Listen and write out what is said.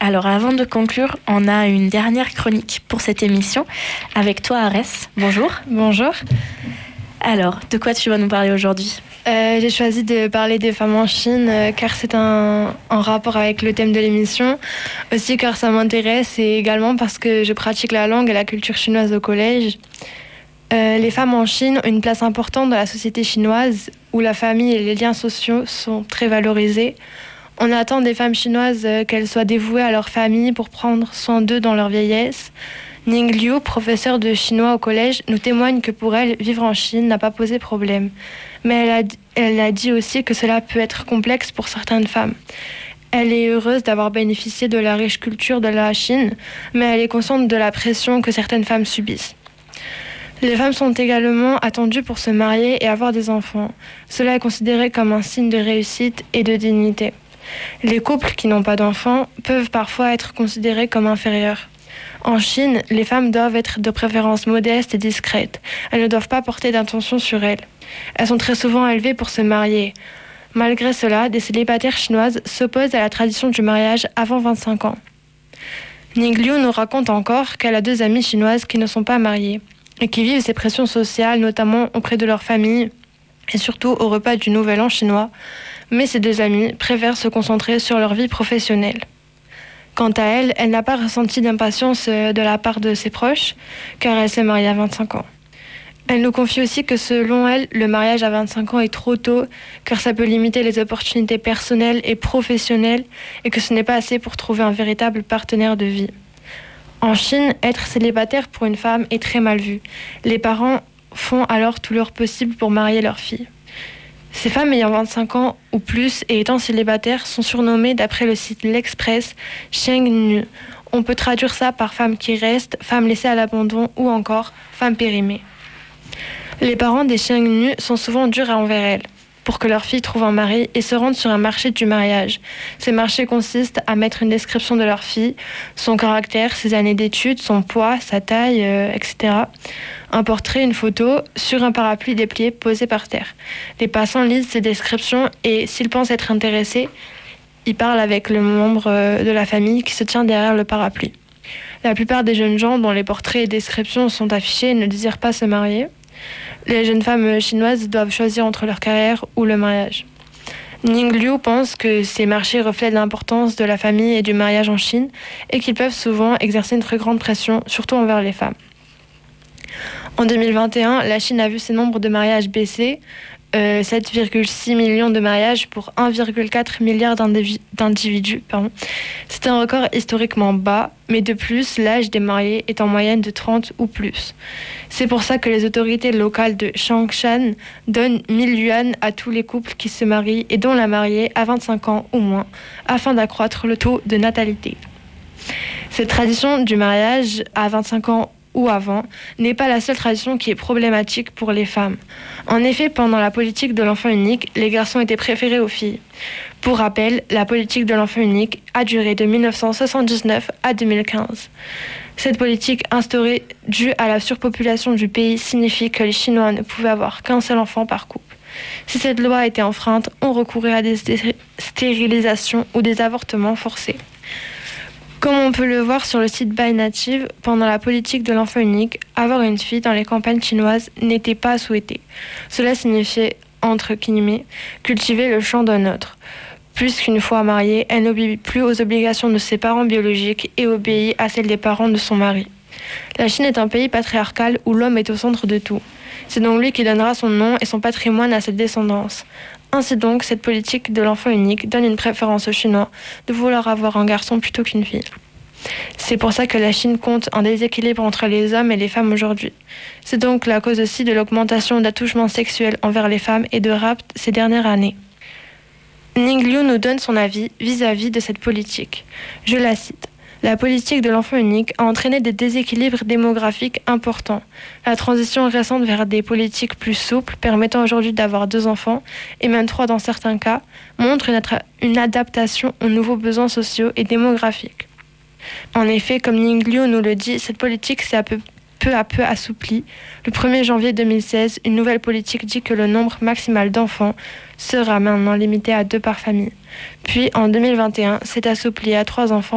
Alors avant de conclure, on a une dernière chronique pour cette émission avec toi Arès. Bonjour. Bonjour. Alors, de quoi tu vas nous parler aujourd'hui ? J'ai choisi de parler des femmes en Chine car c'est en rapport avec le thème de l'émission. Aussi car ça m'intéresse et également parce que je pratique la langue et la culture chinoise au collège. Les femmes en Chine ont une place importante dans la société chinoise où la famille et les liens sociaux sont très valorisés. On attend des femmes chinoises qu'elles soient dévouées à leur famille pour prendre soin d'eux dans leur vieillesse. Ning Liu, professeure de chinois au collège, nous témoigne que pour elle, vivre en Chine n'a pas posé problème. Mais elle a dit aussi que cela peut être complexe pour certaines femmes. Elle est heureuse d'avoir bénéficié de la riche culture de la Chine, mais elle est consciente de la pression que certaines femmes subissent. Les femmes sont également attendues pour se marier et avoir des enfants. Cela est considéré comme un signe de réussite et de dignité. Les couples qui n'ont pas d'enfants peuvent parfois être considérés comme inférieurs. En Chine, les femmes doivent être de préférence modestes et discrètes. Elles ne doivent pas porter d'intention sur elles. Elles sont très souvent élevées pour se marier. Malgré cela, des célibataires chinoises s'opposent à la tradition du mariage avant 25 ans. Ning Liu nous raconte encore qu'elle a 2 amies chinoises qui ne sont pas mariées et qui vivent ces pressions sociales, notamment auprès de leur famille et surtout au repas du Nouvel An chinois. Mais ces 2 amies préfèrent se concentrer sur leur vie professionnelle. Quant à elle, elle n'a pas ressenti d'impatience de la part de ses proches, car elle s'est mariée à 25 ans. Elle nous confie aussi que selon elle, le mariage à 25 ans est trop tôt, car ça peut limiter les opportunités personnelles et professionnelles, et que ce n'est pas assez pour trouver un véritable partenaire de vie. En Chine, être célibataire pour une femme est très mal vu. Les parents font alors tout leur possible pour marier leur fille. Ces femmes ayant 25 ans ou plus et étant célibataires sont surnommées d'après le site L'Express Sheng Nu. On peut traduire ça par femme qui reste, femme laissée à l'abandon ou encore femme périmée. Les parents des Sheng Nu sont souvent durs envers elles pour que leur fille trouve un mari et se rendent sur un marché du mariage. Ces marchés consistent à mettre une description de leur fille, son caractère, ses années d'études, son poids, sa taille, etc. Un portrait, une photo, sur un parapluie déplié posé par terre. Les passants lisent ces descriptions et, s'ils pensent être intéressés, ils parlent avec le membre de la famille qui se tient derrière le parapluie. La plupart des jeunes gens dont les portraits et descriptions sont affichés ne désirent pas se marier. Les jeunes femmes chinoises doivent choisir entre leur carrière ou le mariage. Ning Liu pense que ces marchés reflètent l'importance de la famille et du mariage en Chine et qu'ils peuvent souvent exercer une très grande pression, surtout envers les femmes. En 2021, la Chine a vu ses nombres de mariages baisser, 7,6 millions de mariages pour 1,4 milliard d'individus. C'est un record historiquement bas, mais de plus, l'âge des mariés est en moyenne de 30 ou plus. C'est pour ça que les autorités locales de Changshan donnent 1000 yuan à tous les couples qui se marient et dont la mariée a 25 ans ou moins, afin d'accroître le taux de natalité. Cette tradition du mariage à 25 ans ou avant, n'est pas la seule tradition qui est problématique pour les femmes. En effet, pendant la politique de l'enfant unique, les garçons étaient préférés aux filles. Pour rappel, la politique de l'enfant unique a duré de 1979 à 2015. Cette politique instaurée due à la surpopulation du pays signifie que les Chinois ne pouvaient avoir qu'un seul enfant par couple. Si cette loi était enfreinte, on recourait à des stérilisations ou des avortements forcés. Comme on peut le voir sur le site Buy Native, pendant la politique de l'enfant unique, avoir une fille dans les campagnes chinoises n'était pas souhaité. Cela signifiait, entre guillemets, cultiver le champ d'un autre. Plus qu'une fois mariée, elle n'obéit plus aux obligations de ses parents biologiques et obéit à celles des parents de son mari. La Chine est un pays patriarcal où l'homme est au centre de tout. C'est donc lui qui donnera son nom et son patrimoine à cette descendance. Ainsi donc, cette politique de l'enfant unique donne une préférence aux Chinois de vouloir avoir un garçon plutôt qu'une fille. C'est pour ça que la Chine compte un déséquilibre entre les hommes et les femmes aujourd'hui. C'est donc la cause aussi de l'augmentation d'attouchements sexuels envers les femmes et de rapts ces dernières années. Ning Liu nous donne son avis vis-à-vis de cette politique. Je la cite. La politique de l'enfant unique a entraîné des déséquilibres démographiques importants. La transition récente vers des politiques plus souples, permettant aujourd'hui d'avoir 2 enfants, et même 3 dans certains cas, montre une adaptation aux nouveaux besoins sociaux et démographiques. En effet, comme Ning Liu nous le dit, cette politique s'est peu à peu assouplie. Le 1er janvier 2016, une nouvelle politique dit que le nombre maximal d'enfants sera maintenant limité à 2 par famille. Puis, en 2021, c'est assoupli à 3 enfants